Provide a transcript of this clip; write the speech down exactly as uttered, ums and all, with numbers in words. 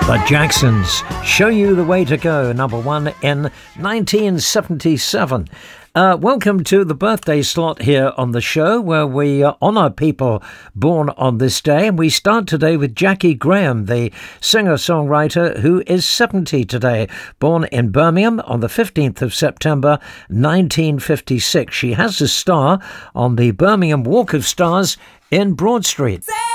The Jacksons, Show You the Way to Go, number one in nineteen seventy-seven. Uh, welcome to the birthday slot here on the show, where we uh, honour people born on this day. And we start today with Jackie Graham, the singer-songwriter who is seventy today, born in Birmingham on the fifteenth of September nineteen fifty-six. She has a star on the Birmingham Walk of Stars in Broad Street.